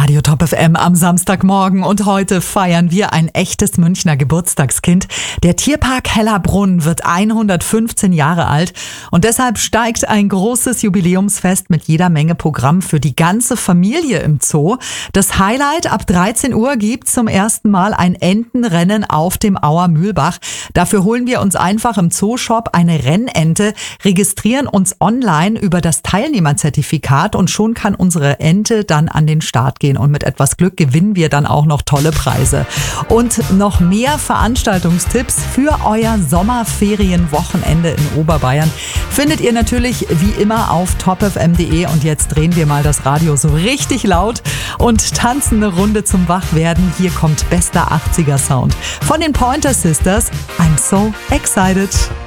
Radio Top FM am Samstagmorgen und heute feiern wir ein echtes Münchner Geburtstagskind. Der Tierpark Hellerbrunn wird 115 Jahre alt und deshalb steigt ein großes Jubiläumsfest mit jeder Menge Programm für die ganze Familie im Zoo. Das Highlight: ab 13 Uhr gibt zum ersten Mal ein Entenrennen auf dem Auer Mühlbach. Dafür holen wir uns einfach im Zooshop eine Rennente, registrieren uns online über das Teilnehmerzertifikat und schon kann unsere Ente dann an den Start gehen und mit etwas Glück gewinnen wir dann auch noch tolle Preise. Und noch mehr Veranstaltungstipps für euer Sommerferienwochenende in Oberbayern findet ihr natürlich wie immer auf topfm.de und jetzt drehen wir mal das Radio so richtig laut und tanzen eine Runde zum Wachwerden. Hier kommt bester 80er Sound von den Pointer Sisters. I'm so excited.